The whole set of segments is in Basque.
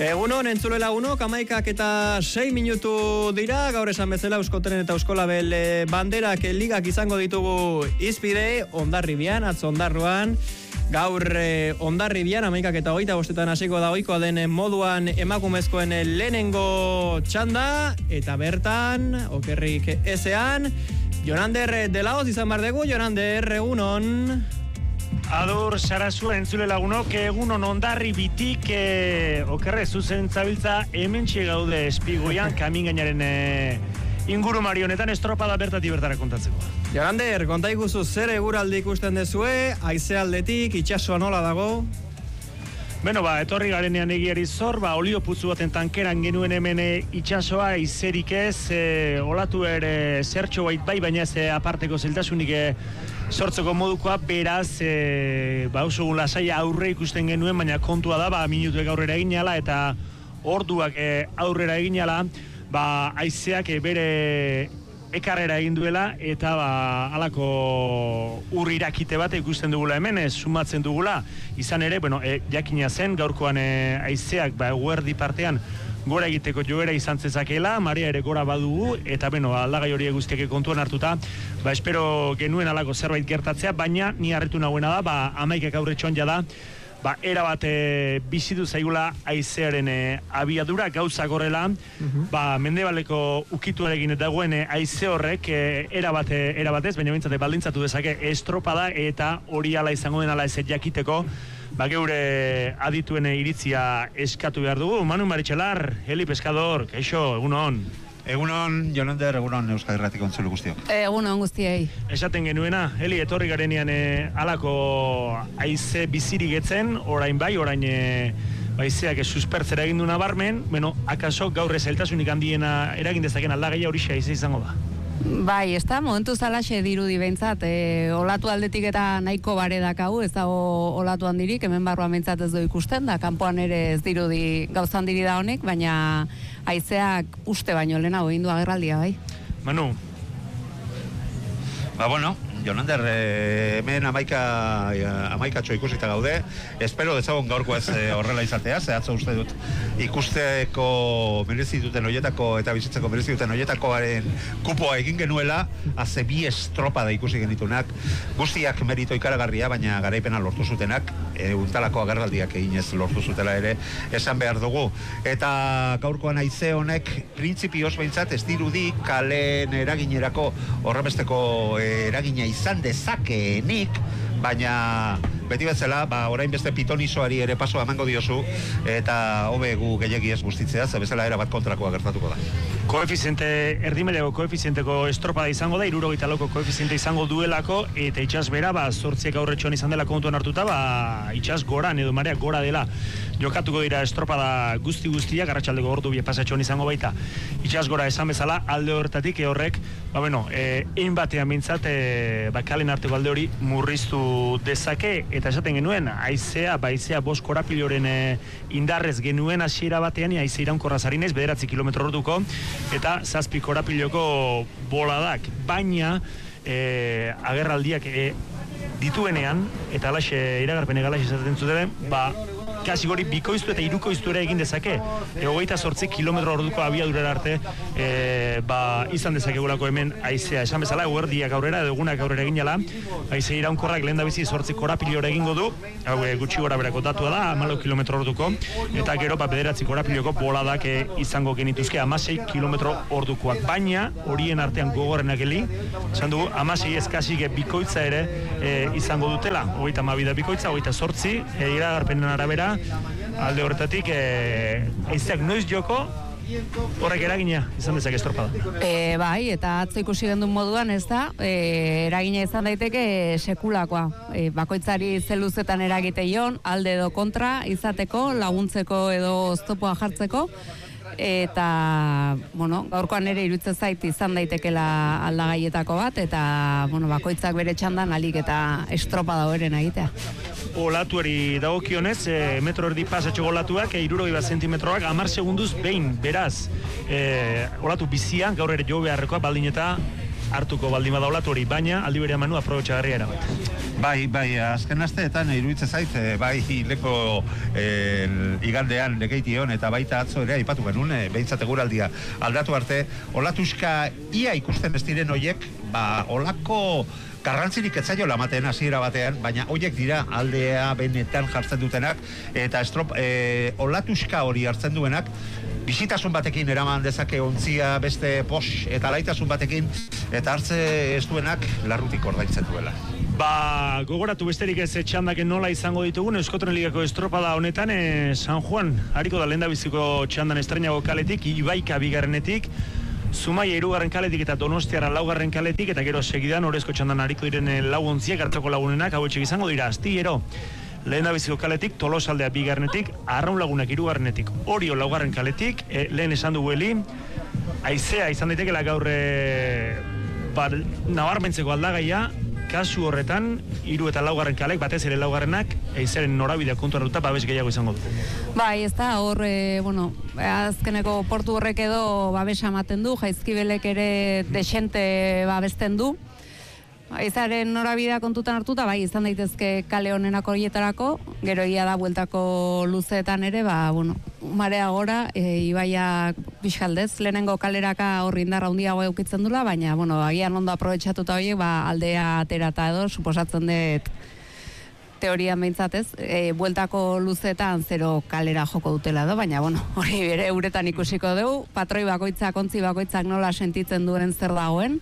Egunon, entzule lagunok, 11:06 dira, gaur esan bezala Euskotren eta Euskolabel banderak ligak izango ditugu izpide, Hondarribian, atzo Hondarruan, gaur Hondarribian, 11:25 hasiko da ohikoa den moduan emakumezkoen lehenengo txanda, eta bertan, okerrik ezean, Jonander de Laoz izan bar dugu, Jonander, egunon. Adur, Sarasua, entzule lagunok, egunon Hondarribitik, okerre, zuzen zabiltza, hemen gaude espiguian, kamin gainaren inguru marionetan estropada bertatik bertara kontatzeko. Jonander, konta ikuzu zer eguraldi ikusten dezue, haize aldetik, itxasoa nola dago? Beno, etorri garenean egiari zor, olio putzu baten tankeran genuen hemen itxasoa, izerik ez, olatu ere zertxo bait bai, baina ez aparteko zeltasunik sortzeko modukoa, beraz, usugun lasaia aurre ikusten genuen, baina kontua da, minutuek aurrera eginala, eta orduak aurrera eginala, haizeak bere ekarrera egin duela, eta halako urrirakite bat ikusten dugula hemen, sumatzen dugula, izan ere, jakina zen, gaurkoan haizeak, eguerdi partean, gora egiteko joera izan zezakela, marea ere gora badugu, eta aldagai hori guztiak kontuan hartuta, espero genuen halako zerbait gertatzea, baina ni harritu nagoena da, 11 aurretxoan jada, erabat bizitu zaigula haizearen abiadura gauza gorrela, mendebaleko ukituarekin dagoen haize horrek erabat ez, baina bintzate baldintzatu dezake estropada eta hori ala izango denala ez jakiteko, geure adituen iritzia eskatu behar dugu. Manu Maritxelar, Heli Pescador, kaixo, egunon. Egunon, Jonander, egunon Euskal Herratiko entzule guztiok. Egunon guztiei. Esaten genuena, Heli, etorri garenean halako haize bizirik etzen, orain haizeak suspertzera egin du nabarmen, akaso gaur zailtasunik handiena eragin dezaken aldagaia horixe haize izango da. Bai, ez da, momentu zalaxe dirudi behintzat, olatu aldetik eta nahiko bare dakau, ez dago olatu handirik, hemen barruan behintzat ez du ikusten, da kanpoan ere ez dirudi gauza handiri da honek, baina haizeak uste baino lehenago egin du agerraldia, bai. Manu? Jonander, hemen amaikatxo ikusita gaude, espero dezagon gaurko ez horrela izatea, zehatza uste dut ikusteko merezituten hoietako eta bizitzeko merezituten hoietakoaren kupoa egin genuela, haze bi estropada ikusi genitunak, guztiak merito ikaragarria, baina garaipena lortu zutenak, untalako agerraldiak eginez lortu zutela ere, esan behar dugu. Eta gaurkoan haize honek, printzipioz behintzat, ez dirudi kalen eraginerako horremesteko eragina izan dezakeenik, baina beti betzela, orain beste pitonizoari ere paso emango diozu, eta hobe gu gehiegi ez guztitzea, ze bezala erabat kontrakoa gertatuko da. Koefiziente, erdimeleko koefizienteko estropada izango da, 74 koefiziente izango duelako, eta itxas bera, 8 aurretxoan izan dela kontuan hartuta, itxas goran edo marea gora dela jokatuko dira estropada guztiak, arratsaldeko ordu pasatxoan izango baita. Itxas gora esan bezala, alde horretatik horrek, egin batean bintzat, kalen arteko alde hori murriztu dezake, eta esaten genuen, haizea 5 korapiloren indarrez genuen hasiera batean, haize iraunkorra zarinez, 9 kilometro orduko, eta 7 korapiloko boladak, baina agerraldiak dituenean, eta alaxe iragarpene galaxe esaten zuten, kasi gori bikoiztu eta hirukoiztu ere egin dezake. 28 kilometro orduko abiadurera arte izan dezakegulako hemen haizea. Esan bezala, eguerdiak aurrera, edo egunak aurrera egin jala, haize iraunkorrak lehen da bizi 8 korapilora egingo du, gutxi gora berako datua da, 14 kilometro orduko, eta gero 9 korapiloko boladak izango genituzke 16 kilometro ordukoak. Baina, horien artean gogorrenak heli, esan dugu, 16 eskasik bikoitza ere izango dutela, 32 da bikoitza, 28, iragarpenen arabera, alde horretatik haizeak noiz joko horrek eragina izan dezake estropada. Bai, eta atzo ikusi gendun moduan ez da, eragina izan daiteke sekulakoa. Bakoitzari zeluzetan eragiteion, alde edo kontra izateko, laguntzeko edo oztopoa jartzeko, eta gaurkoan ere iruditzen zait izan daitekela aldagaietako bat, eta bakoitzak bere txandan alik eta estropada horren egitea. Olatuari dagokionez, metro erdi pasatxo olatuak, 60 zentimetroak, 10 segunduz behin, beraz, olatu bizian, gaur ere jo beharrekoa, baldin eta hartuko baldin bada olatu hori, baina aldi berean Manu aprobetxagarria erabat. Bai, azken asteetan iruditzen zait, bai leko igandean legeition eta baita atzo ere aipatu genuen, behintzat eguraldia aldatu arte, olatuska ia ikusten ez diren hoiek, olako garrantzirik etzaio lamaten hasiera batean, baina hoiek dira aldea benetan jartzen dutenak, eta olatuska hori hartzen duenak, bizitasun batekin eraman dezake ontzia, beste pos eta laitasun batekin, eta hartze ez duenak larrutik ordaintzen duela. Gogoratu besterik ez txandak nola izango ditugun Euskotren Ligako estropada honetan San Juan, hariko da lehendabiziko txandan estreinago kaletik, Ibaika bigarrenetik, Zumaia 3. kaletik eta Donostiara 4. kaletik, eta gero segidan orezko txandan hariko diren lau ontziak hartzeko lagunenak, hau etxek izango dira astillero lehendabiziko kaletik, Tolosaldea bigarrenetik, Arraun Lagunak 3. Orio 4. kaletik, lehen esan dugu heli, haizea izan daitekela gaur nabarmentzeko aldagaia, kasu horretan, 3. eta 4. kalek, batez ere 4. eizaren norabidea kontuan hartuta, babes gehiago izango du. Bai, ez da, hor, azkeneko portu horrek edo babesa ematen du, Jaizkibelek ere desente babesten du. Eizaren norabidea kontutan hartuta, bai, izan daitezke kale honenak horietarako, gero ia da bueltako luzeetan ere, marea gora, Ibaia pixkaldez, lehenengo kaleraka horri indarra handiago eukitzen dula, baina, agian ondo aprobetxatuta horiek, aldea aterata edo, suposatzen dut teorian behintzatez, bueltako luzeetan 0 kalera joko dutela edo, baina, hori bere uretan ikusiko dugu, patroi bakoitzak, ontzi bakoitzak nola sentitzen duen zer dagoen,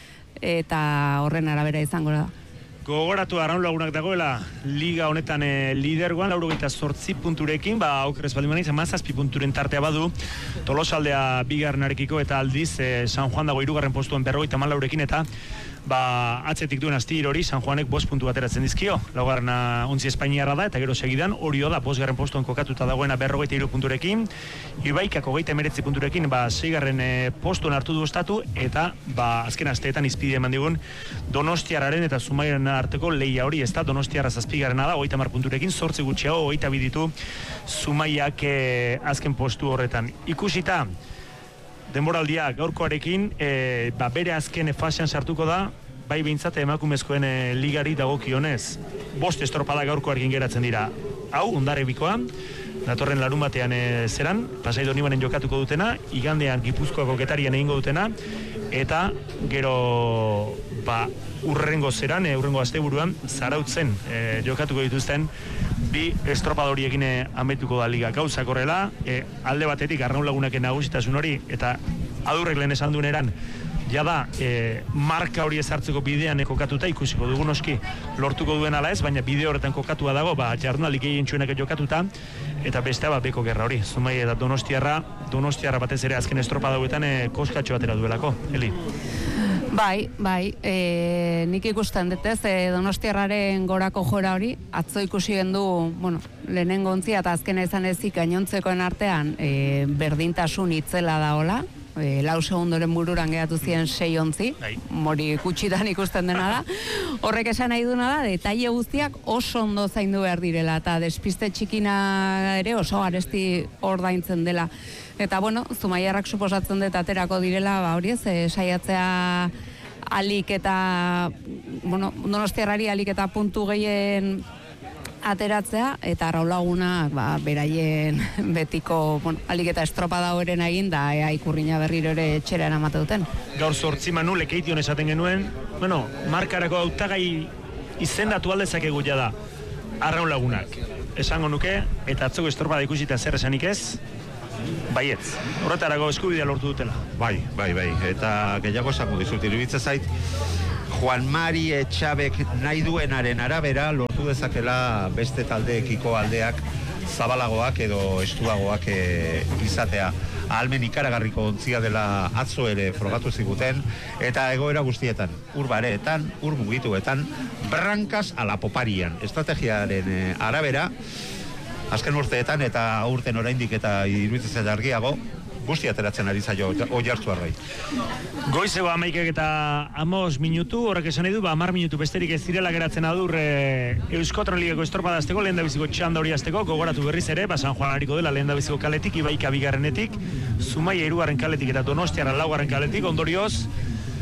eta horren arabera izango da. Gogoratu Arraun Lagunak dagoela liga honetan lidergoan, 88 punturekin, aukerrez baldin baniz, 17 punturen tartea badu, Tolosaldea bigarrenarekiko eta aldiz San Juan dago 3. postuan 54ekin eta atzetik duen astillero hori San Juanek 5 puntu ateratzen dizkio, 4. ontzi espainiarra da, eta gero segidan Orio da 5. postuan kokatuta dagoena 53 punturekin, Ibaikak 29 punturekin 6. postuan hartu du ostatu, eta azken asteetan izpide eman digun Donostiarraren eta Zumaiaren arteko lehia hori, ez da, Donostiarra 7. da, 30 punturekin, 8 gutxiago, 22 ditu Zumaiak azken postu horretan. Ikusita, denboraldia gaurkoarekin, bere azken fasean sartuko da, bai behintzat emakumezkoen ligari dagokionez. 5 estropada gaurkoarekin geratzen dira. Hau, Hondarribikoa, datorren larun batean zeran, Pasai Donibanen jokatuko dutena, igandean Gipuzkoako Getarian egingo dutena, eta gero urrengo zeran, urrengo asteburuan, Zarautzen jokatuko dituzten, 2 estropada horiekin ametuko da liga. Gauzak horrela, alde batetik Arraun Lagunak nagusitasun hori, eta adurrek lehen esan duen eran, jada marka hori ezartzeko bidean kokatuta, ikusiko dugu noski lortuko duen ala ez, baina bide horretan kokatua dago, jardunaldi gehientsuenak jokatuta, eta bestea beko gerra hori. Zumaia eta Donostiarra batez ere azken estropada hauetan koskatxo batera duelako, Eli? Bai, nik ikusten dut ez, Donostiarraren gorako jora hori, atzo ikusi gendu, lehenengo ontzia eta azkena izan ezik gainontzekoen artean berdintasun itzela daola, 4 segundoren bururan geratu ziren 6 ontzi, mori gutxitan ikusten dena da. Horrek esan nahi duna da, detaile guztiak oso ondo zaindu behar direla, eta despiste txikina ere oso garesti ordaintzen dela. Eta, Zumaiarrak suposatzen dut aterako direla, hori ez, saiatzea alik eta, Donostiarrari alik eta puntu gehien ateratzea, eta Arraun Lagunak beraien betiko alik eta estropada horren egin da ikurrina berriro ere etxera eramate duten. Gaur 8 Manu lekeition esaten genuen, markarako hautagai izendatu aldezakegu da Arraun Lagunak. Esango nuke, eta atzoko estropada ikusita zer esanik ez, baietz. Horretarako eskubidea lortu dutela. Bai. Eta gehiago esango dizut, iruditzen zait, Juan Mari Etxabek nahi duenaren arabera lortu dezakela beste taldeekiko aldeak zabalagoak edo estuagoak izatea. Ahalmen ikaragarriko ontzia dela atzo ere frogatu ziguten, eta egoera guztietan, ur bareetan, ur mugituetan, brankas ala poparian. Estrategiaren arabera, azken urteetan eta aurten oraindik eta iruditzen argiago, guzti ateratzen ari zaio Oiartzuarrei. Goizego 11 eta 15 minutu, horrek esan nahi du, 10 minutu besterik ez direla geratzen adur Euskotren Ligako estropada azteko, lehendabiziko txanda hori azteko, gogoratu berriz ere, San Juan hariko dela lehendabiziko kaletik, Ibaika bigarrenetik, Zumaia 3. kaletik eta Donostiarra 4. kaletik, ondorioz,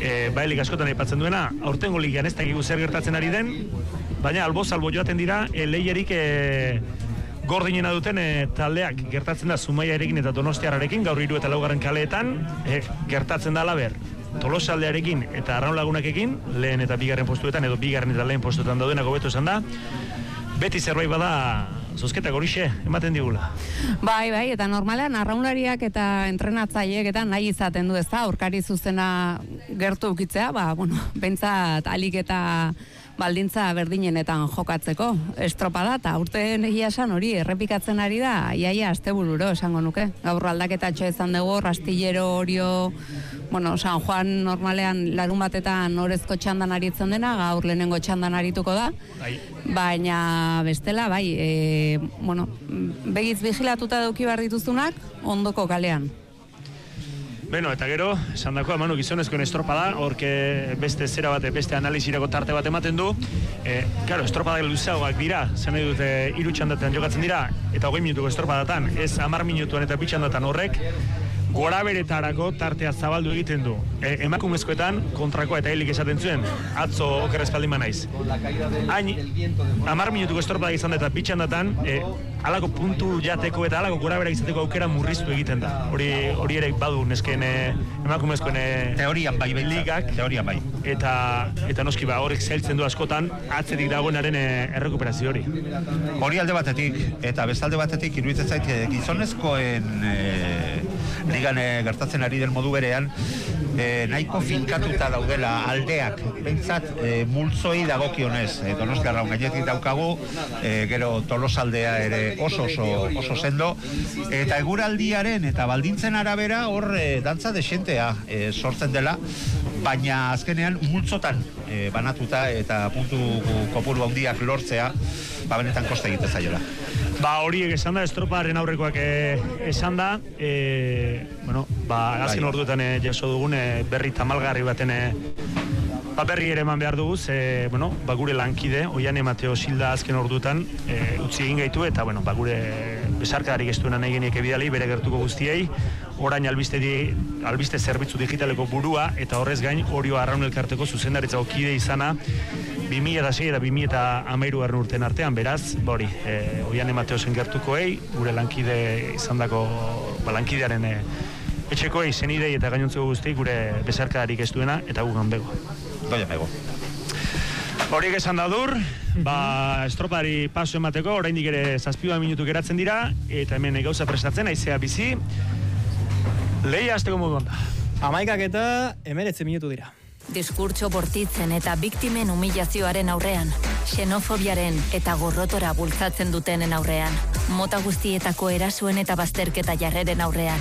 bailik askotan aipatzen duena, aurtengo ligan ez dakigu zer gertatzen ari den, baina albo-salbo joaten dira, lehiarik gordinena duten taldeak gertatzen da Zumaiarekin eta Donostiarrarekin, gaur 3 eta 4 kaleetan, gertatzen da alaber. Tolosaldearekin eta Arraun Lagunakekin, lehen eta 2. postuetan, edo 2. eta lehen postuetan daudenak hobeto esan da, beti zerbait bada zozketak horixe ematen digula. Bai, eta normalean arraunlariak eta entrenatzaileek eta nahi izaten du, ez da, aurkari zuzena gertu ukitzea, bentsat alik eta baldintza berdinenetan jokatzeko estropada, eta urte egia esan hori errepikatzen ari da, iaia astebururo esango nuke. Gaur aldaketatxo izan dugu, Rastillero, Orio, San Juan normalean larun batetan orezko txandan aritzen dena, gaur lehenengo txandan arituko da, baina bestela, begiz vigilatuta eduki behar dituzunak, ondoko kalean. Eta gero, esan dako, Manu, gizonezkoen estropada, horke beste zera bate, beste analizirako tarte bat ematen du. Estropada luzeagoak dira, zen nahi dute 3 txandatan jokatzen dira, eta 20 minutuko estropadatan, ez 10 minutuan eta 2 txandatan horrek, gora beretarako tartea zabaldu egiten du. Emakumezkoetan kontrakoa eta helik esaten zuen, atzo okerrezpaldin naiz. Hain, 10 minutuko estropada izan da eta 2 txandatan, alako puntu jateko eta alako gora bera izateko aukera murriztu egiten da. Hori ere badu nesken emakumezkoen teorian bai ligak. Teorian bai. Eta noski horrek zailtzen du askotan atzetik dagoenaren errekuperazio hori. Hori alde batetik, eta bestalde batetik iruditzen zait gizonezkoen ligan gertatzen ari den modu berean, nahiko finkatuta daudela aldeak, pentsat multzoi dagokionez, Donostiarra gainetik daukagu, gero Tolosaldea ere oso sendo, eta eguraldiaren eta baldintzen arabera hor dantza desentea sortzen dela, baina azkenean multzotan banatuta eta puntu kopuru handiak lortzea, benetan koste egiten zaiola. Horiek esan da, estroparen aurrekoak esan da, azken orduetan jaso dugun berri tamalgarri baten berri ere eman behar dugu, gure lankide, Oiane Mateo Silda azken orduetan utzi egin gaitu, eta gure besarkadarik ez duenan eginiek bidali, bere gertuko guztiei, orain albiste zerbitzu digitaleko burua, eta horrez gain, Orio Arraun Elkarteko zuzendaritza kide izana, 2006 eta 2013 urtean artean, beraz, Oiane Mateosen gertukoei, gure lankide izandako lankidearen etxekoei, zenidei eta gainontzeko guztiei, gure besarkadarik ez duena, eta gugan bego. Goia mego. Horiek esan da dur, estropadari paso emateko, oraindik ere 7 minutu geratzen dira, eta hemen gauza prestatzen, aizea bizi, lehia hasteko moduan da. 11 eta 19 minutu dira. Diskurtso bortitzen eta biktimen humilazioaren aurrean, xenofobiaren eta gorrotora bultzatzen dutenen aurrean, mota guztietako erasoen eta bazterketa jarreren aurrean.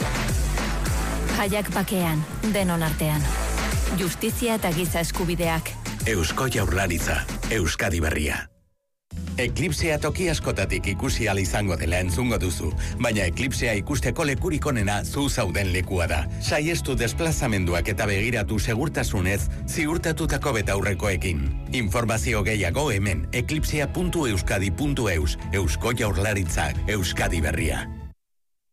Jaiak bakean, denon artean. Justizia eta giza eskubideak. Eusko Jaurlaritza, Euskadi Berria. Eklipsea toki askotatik ikusi ahal izango dela entzungo duzu, baina eklipsea ikusteko lekurik onena zu zauden lekua da. Saiestu desplazamenduak eta begiratu segurtasunez ziurtatutako betaurrekoekin. Informazio gehiago hemen, eklipsea.euskadi.eus, Eusko Jaurlaritza, Euskadi Berria.